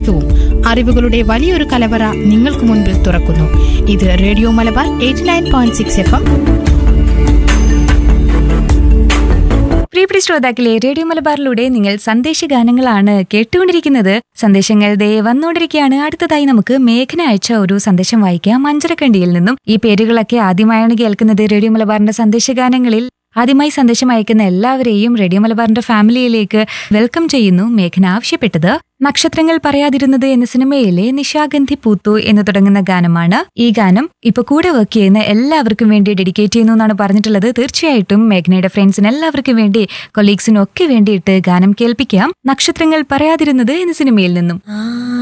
സാഹിത്യവും അറിവുകളുടെ വലിയൊരു കലവറ നിങ്ങൾക്ക് മുൻപിൽ തുറക്കുന്നു. ഇത് റേഡിയോ മലബാർ 89.6 FM. പ്രിയ ശ്രോതാക്കളെ, റേഡിയോ മലബാറിലൂടെ നിങ്ങൾ സന്ദേശഗാനങ്ങളാണ് കേട്ടുകൊണ്ടിരിക്കുന്നത്. സന്ദേശങ്ങൾ ദേ വന്നുകൊണ്ടിരിക്കുകയാണ്. അടുത്തതായി നമുക്ക് മേഘന അയച്ച ഒരു സന്ദേശം വായിക്കാം. മഞ്ചരക്കണ്ടിയിൽ നിന്നും. ഈ പേരുകളൊക്കെ ആദ്യമായാണ് കേൾക്കുന്നത് റേഡിയോ മലബാറിന്റെ സന്ദേശഗാനങ്ങളിൽ. ആദ്യമായി സന്ദേശം അയക്കുന്ന എല്ലാവരെയും റേഡിയോ മലബാറിന്റെ ഫാമിലിയിലേക്ക് വെൽക്കം ചെയ്യുന്നു. മേഘന ആവശ്യപ്പെട്ടത് നക്ഷത്രങ്ങൾ പറയാതിരുന്നത് എന്ന സിനിമയിലെ നിശാഗന്ധി പൂത്തു എന്ന് തുടങ്ങുന്ന ഗാനമാണ്. ഈ ഗാനം ഇപ്പൊ കൂടെ വർക്ക് ചെയ്യുന്ന എല്ലാവർക്കും വേണ്ടി ഡെഡിക്കേറ്റ് ചെയ്യുന്നു എന്നാണ് പറഞ്ഞിട്ടുള്ളത്. തീർച്ചയായിട്ടും മേഘനയുടെ ഫ്രണ്ട്സിന് എല്ലാവർക്കും വേണ്ടി, കൊളീഗ്സിനും ഒക്കെ വേണ്ടിയിട്ട് ഗാനം കേൾപ്പിക്കാം. നക്ഷത്രങ്ങൾ പറയാതിരുന്നത് എന്ന സിനിമയിൽ നിന്നും.